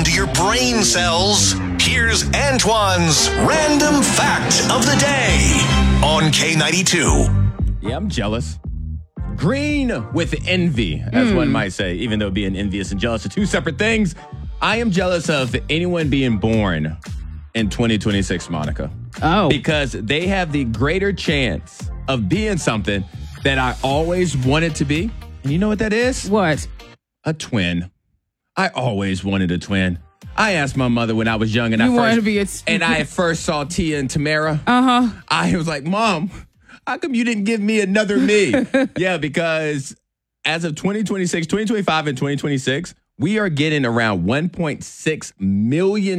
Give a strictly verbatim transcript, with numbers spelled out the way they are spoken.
down to your brain cells. Here's Antoine's Random Fact of the Day on K ninety-two. Yeah, I'm jealous. Green with envy, as Mm. one might say, even though being envious and jealous are two separate things. I am jealous of anyone being born in twenty twenty-six, Monica. Oh. Because they have the greater chance of being something that I always wanted to be. And you know what that is? What? A twin. I always wanted a twin. I asked my mother when I was young and You I wanted first to be a t- and I first saw Tia and Tamara. Uh-huh. I was like, Mom, how come you didn't give me another me? Yeah, because as of twenty twenty-six, twenty twenty-five, and twenty twenty-six, we are getting around one point six million